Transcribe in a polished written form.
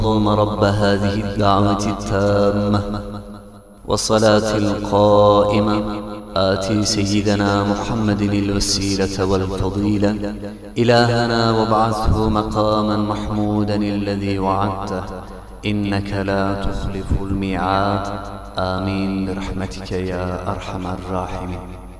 اللهم رب هذه الدعوة التامة والصلاة القائمة آتِ سيدنا محمد الوسيلة والفضيلة إلهنا وابعثه مقاما محمودا الذي وعدته إنك لا تخلف الميعاد آمين برحمتك يا أرحم الراحمين.